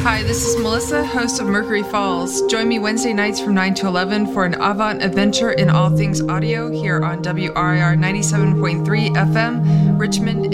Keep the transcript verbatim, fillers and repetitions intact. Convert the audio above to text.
Hi, this is Melissa, host of Mercury Falls. Join me Wednesday nights from nine to eleven for an avant adventure in all things audio here on W R I R ninety-seven point three F M, Richmond.